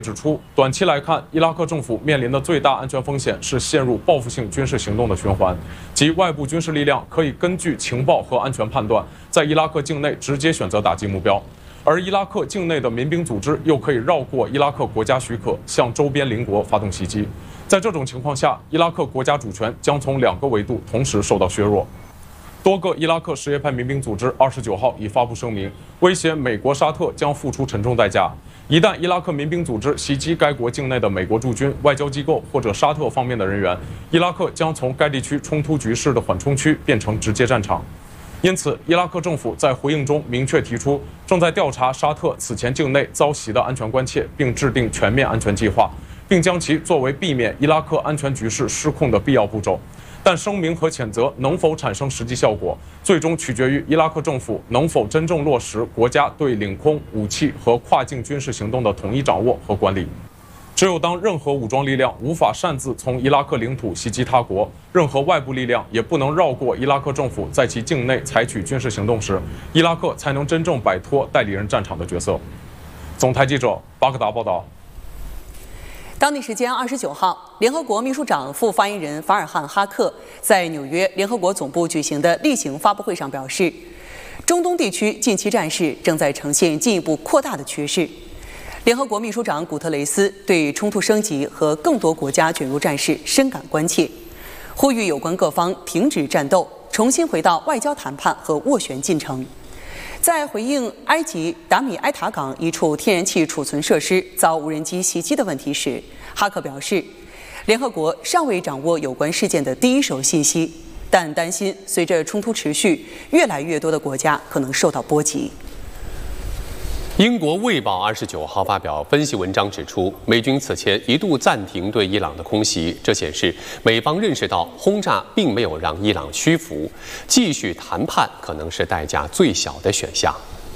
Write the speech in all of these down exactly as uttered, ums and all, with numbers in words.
指出，短期来看，伊拉克政府面临的最大安全风险是陷入报复性军事行动的循环，即外部军事力量可以根据情报和安全判断，在伊拉克境内直接选择打击目标，而伊拉克境内的民兵组织又可以绕过伊拉克国家许可，向周边邻国发动袭击。在这种情况下，伊拉克国家主权将从两个维度同时受到削弱。多个伊拉克什叶派民兵组织二十九号已发布声明，威胁美国、沙特将付出沉重代价。一旦伊拉克民兵组织袭击该国境内的美国驻军、外交机构或者沙特方面的人员，伊拉克将从该地区冲突局势的缓冲区变成直接战场。因此，伊拉克政府在回应中明确提出，正在调查沙特此前境内遭袭的安全关切，并制定全面安全计划，并将其作为避免伊拉克安全局势失控的必要步骤。但声明和谴责能否产生实际效果，最终取决于伊拉克政府能否真正落实国家对领空、武器和跨境军事行动的统一掌握和管理。只有当任何武装力量无法擅自从伊拉克领土袭击他国，任何外部力量也不能绕过伊拉克政府在其境内采取军事行动时，伊拉克才能真正摆脱代理人战场的角色。总台记者巴格达报道。 当地时间二十九号，联合国秘书长副发言人法尔汉·哈克在纽约联合国总部举行的例行发布会上表示，中东地区近期战事正在呈现进一步扩大的趋势。联合国秘书长古特雷斯对冲突升级和更多国家卷入战事深感关切，呼吁有关各方停止战斗，重新回到外交谈判和斡旋进程。在回应埃及达米埃塔港一处天然气储存设施遭无人机袭击的问题时，哈克表示，联合国尚未掌握有关事件的第一手信息，但担心随着冲突持续，越来越多的国家可能受到波及。 英国《卫报》二十九号发表分析文章指出，美军此前一度暂停对伊朗的空袭，这显示美方认识到轰炸并没有让伊朗屈服，继续谈判可能是代价最小的选项。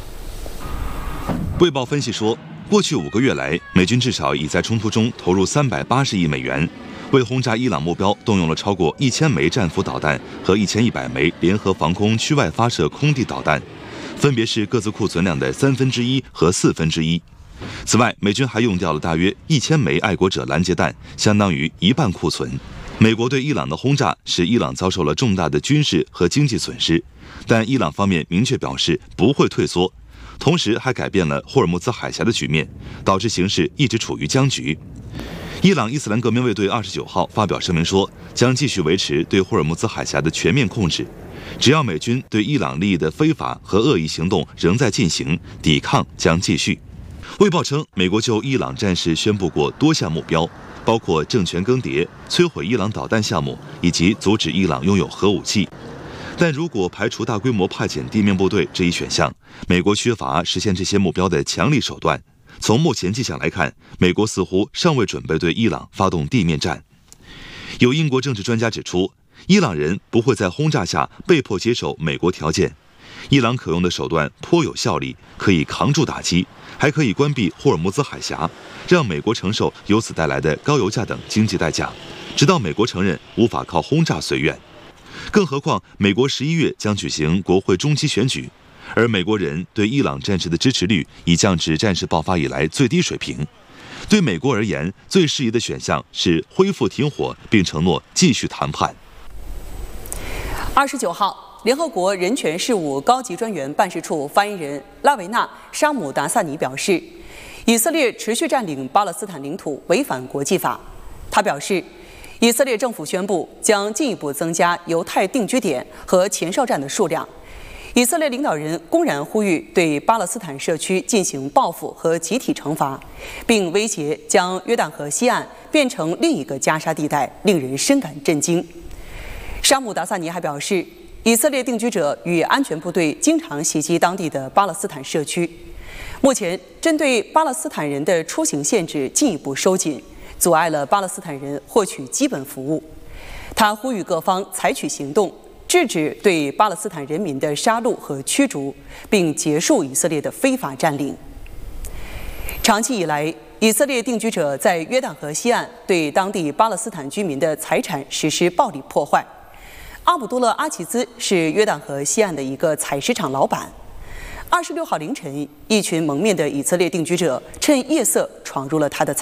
《卫报》分析说，过去五个月来，美军至少已在冲突中投入三百八十亿美元，为轰炸伊朗目标动用了超过一千枚战斧导弹和一千一百枚联合防空区外发射空地导弹。分别是各自库存量的三分之一和四分之一。此外，美军还用掉了大约一千枚爱国者拦截弹，相当于一半库存。美国对伊朗的轰炸使伊朗遭受了重大的军事和经济损失，但伊朗方面明确表示不会退缩，同时还改变了霍尔木兹海峡的局面，导致形势一直处于僵局。伊朗伊斯兰革命卫队二十九号发表声明说，将继续维持对霍尔木兹海峡的全面控制。只要美军对伊朗利益的非法和恶意行动仍在进行，抵抗将继续。卫报称，美国就伊朗战事宣布过多项目标，包括政权更迭、摧毁伊朗导弹项目以及阻止伊朗拥有核武器。但如果排除大规模派遣地面部队这一选项，美国缺乏实现这些目标的强力手段。从目前迹象来看，美国似乎尚未准备对伊朗发动地面战。有英国政治专家指出，伊朗人不会在轰炸下被迫接受美国条件，伊朗可用的手段颇有效力，可以扛住打击，还可以关闭霍尔木兹海峡，让美国承受由此带来的高油价等经济代价，直到美国承认无法靠轰炸随愿。更何况，美国十一月将举行国会中期选举，而美国人对伊朗战事的支持率已降至战事爆发以来最低水平。对美国而言，最适宜的选项是恢复停火，并承诺继续谈判。 二十九号，联合国人权事务高级专员办事处发言人拉维纳·沙姆达萨尼表示，以色列持续占领巴勒斯坦领土违反国际法。他表示，以色列政府宣布将进一步增加犹太定居点和前哨站的数量。以色列领导人公然呼吁对巴勒斯坦社区进行报复和集体惩罚，并威胁将约旦河西岸变成另一个加沙地带，令人深感震惊。沙姆达萨尼还表示，以色列定居者与安全部队经常袭击当地的巴勒斯坦社区。目前，针对巴勒斯坦人的出行限制进一步收紧，阻碍了巴勒斯坦人获取基本服务。他呼吁各方采取行动，制止对巴勒斯坦人民的杀戮和驱逐，并结束以色列的非法占领。长期以来，以色列定居者在约旦河西岸对当地巴勒斯坦居民的财产实施暴力破坏。阿卜杜勒·阿齐兹是约旦河西岸的一个采石场老板。二十六号凌晨，一群蒙面的以色列定居者趁夜色闯入了他的采